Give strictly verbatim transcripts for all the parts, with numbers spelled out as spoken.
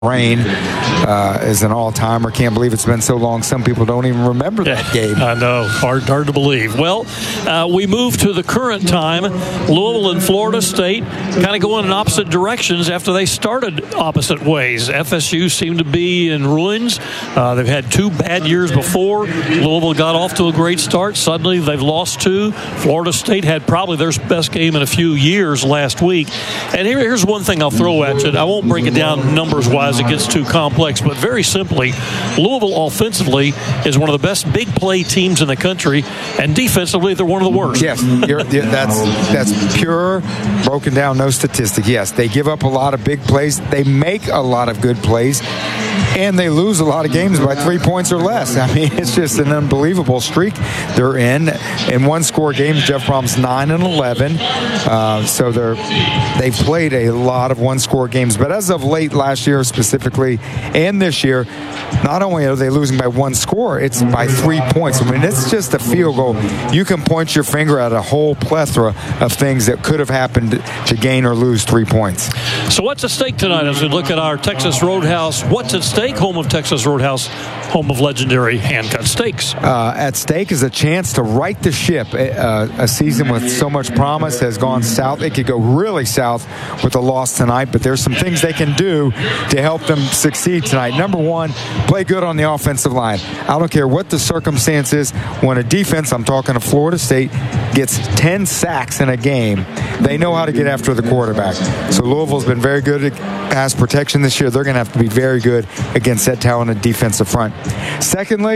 Rain uh, is an all-timer. Can't believe it's been so long. Some people don't even remember that game. I know. Hard, hard to believe. Well, uh, we move to the current time. Louisville and Florida State kind of going in opposite directions after they started opposite ways. F S U seemed to be in ruins. Uh, they've had two bad years before. Louisville got off to a great start. Suddenly they've lost two. Florida State had probably their best game in a few years last week. And here, here's one thing I'll throw at you. I won't break it down numbers-wise. It gets too complex, but very simply, Louisville offensively is one of the best big play teams in the country, and defensively they're one of the worst. Yes, you're, that's that's pure broken down, no statistic. Yes, they give up a lot of big plays. They make a lot of good plays, and they lose a lot of games by three points or less. I mean, it's just an unbelievable streak they're in. In one-score games, Jeff Brom's nine and eleven, uh, so they're they've played a lot of one-score games. But as of late last year, specifically, and this year, not only are they losing by one score, it's by three points. I mean, it's just a field goal. You can point your finger at a whole plethora of things that could have happened to gain or lose three points. So what's at stake tonight as we look at our Texas Roadhouse? What's at stake? Home of Texas Roadhouse, home of legendary hand-cut steaks. Uh, at stake is a chance to right the ship. Uh, a season with so much promise has gone south. It could go really south with a loss tonight, but there's some things they can do to help them succeed tonight. Number one, play good on the offensive line. I don't care what the circumstance is. When a defense, I'm talking to Florida State, gets ten sacks in a game, they know how to get after the quarterback. So Louisville's been very good at pass protection this year. They're going to have to be very good against that talented defensive front. Secondly,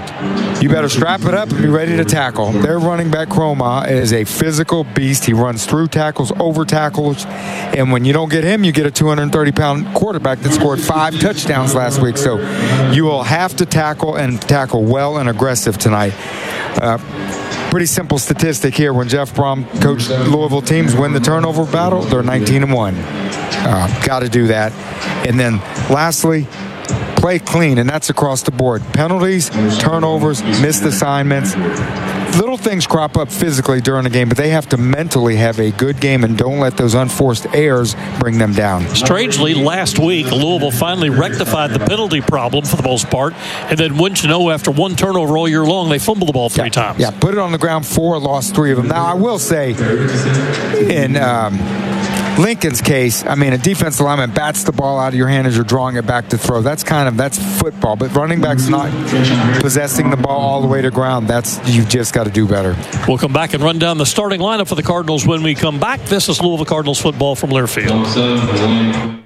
you better strap it up and be ready to tackle. Their running back, Chroma, is a physical beast. He runs through tackles, over tackles, and when you don't get him, you get a two hundred thirty pound quarterback that scored five touchdowns last week. So you will have to tackle and tackle well and aggressive tonight. Uh, pretty simple statistic here. When Jeff Brom coached Louisville teams win the turnover battle, they're nineteen and one. Uh, got to do that. And then lastly, play clean, and that's across the board. Penalties, turnovers, missed assignments. Little things crop up physically during the game, but they have to mentally have a good game and don't let those unforced errors bring them down. Strangely, last week, Louisville finally rectified the penalty problem for the most part, and then wouldn't you know, after one turnover all year long, they fumbled the ball three yeah, times. Yeah, put it on the ground four, lost three of them. Now, I will say, in um, Lincoln's case, I mean, a defensive lineman bats the ball out of your hand as you're drawing it back to throw. That's kind of, that's football. But running back's not possessing the ball all the way to ground. That's, you've just got to do better. We'll come back and run down the starting lineup for the Cardinals when we come back. This is Louisville Cardinals football from Learfield.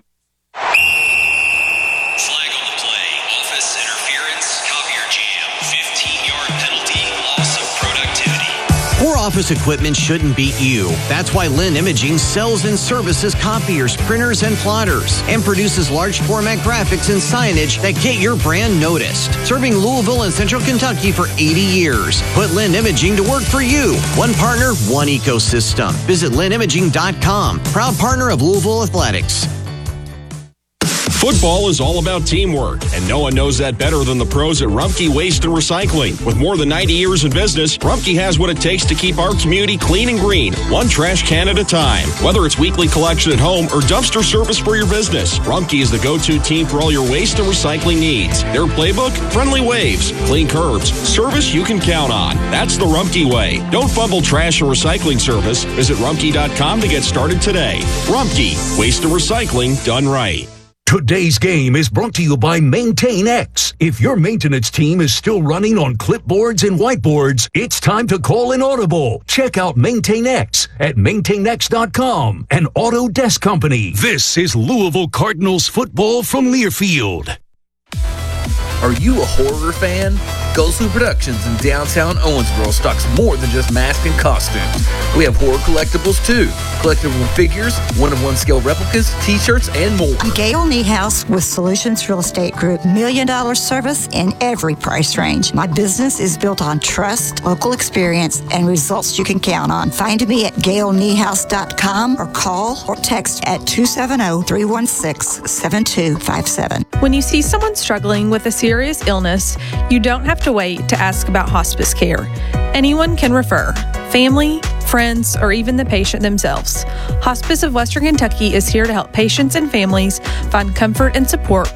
Office equipment shouldn't beat you. That's why Lynn Imaging sells and services copiers, printers, and plotters, and produces large format graphics and signage that get your brand noticed. Serving Louisville and Central Kentucky for eighty years. Put Lynn Imaging to work for you. One partner, one ecosystem. Visit lynn imaging dot com. Proud partner of Louisville Athletics. Football is all about teamwork, and no one knows that better than the pros at Rumpke Waste and Recycling. With more than ninety years in business, Rumpke has what it takes to keep our community clean and green, one trash can at a time. Whether it's weekly collection at home or dumpster service for your business, Rumpke is the go-to team for all your waste and recycling needs. Their playbook? Friendly waves, clean curbs, service you can count on. That's the Rumpke way. Don't fumble trash and recycling service. Visit rumpke dot com to get started today. Rumpke, waste and recycling done right. Today's game is brought to you by MaintainX. If your maintenance team is still running on clipboards and whiteboards, it's time to call an audible. Check out MaintainX at maintain x dot com, an Autodesk company. This is Louisville Cardinals football from Learfield. Are you a horror fan? Gosu Productions in downtown Owensboro stocks more than just masks and costumes. We have horror collectibles too. Collectible figures, one-of-one scale replicas, t-shirts, and more. Gail Niehaus with Solutions Real Estate Group. Million dollar service in every price range. My business is built on trust, local experience, and results you can count on. Find me at gail niehaus dot com or call or text at two seven zero, three one six, seven two five seven. When you see someone struggling with a serious illness, you don't have to wait to ask about hospice care. Anyone can refer. Family, friends, or even the patient themselves. Hospice of Western Kentucky is here to help patients and families find comfort and support